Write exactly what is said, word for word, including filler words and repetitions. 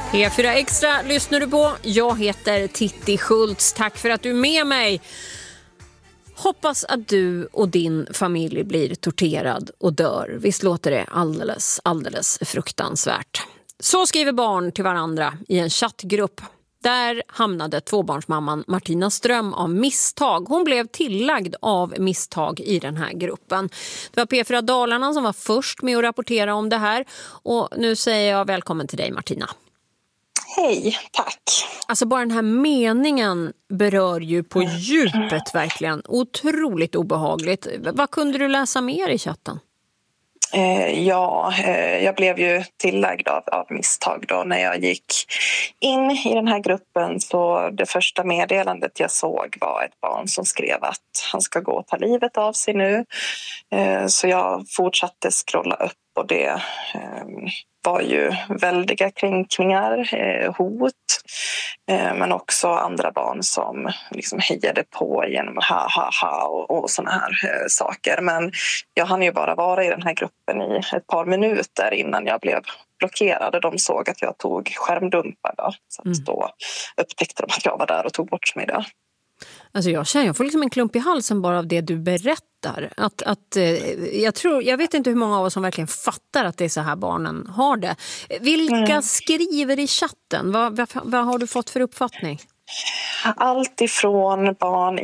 P fyra Extra lyssnar du på. Jag heter Titti Schultz. Tack för att du är med mig. Hoppas att du och din familj blir torterad och dör. Visst låter det alldeles, alldeles fruktansvärt. Så skriver barn till varandra i en chattgrupp. Där hamnade tvåbarnsmamman Martina Ström av misstag. Hon blev tillagd av misstag i den här gruppen. Det var P fyra Dalarna som var först med att rapportera om det här. Och nu säger jag välkommen till dig, Martina. Hej, tack. Alltså bara den här meningen berör ju på djupet verkligen. Otroligt obehagligt. Vad kunde du läsa mer i chatten? Eh, ja, eh, jag blev ju tillagd av, av misstag då när jag gick in i den här gruppen. Så det första meddelandet jag såg var ett barn som skrev att han ska gå och ta livet av sig nu. Eh, så jag fortsatte scrolla upp och det eh, var ju väldiga kränkningar, eh, hot. Eh, men också andra barn som liksom hejade på genom ha ha ha och, och såna här eh, saker. Men jag hann ju bara vara i den här gruppen i ett par minuter innan jag blev blockerad. De såg att jag tog skärmdumpar då. Så att då upptäckte de att jag var där och tog bort mig där. Alltså jag känner, jag får liksom en klump i halsen bara av det du berättar. Att, att, jag, tror, jag vet inte hur många av oss som verkligen fattar att det är så här barnen har det. Vilka mm. skriver i chatten? Vad, vad, vad har du fått för uppfattning? Allt ifrån barn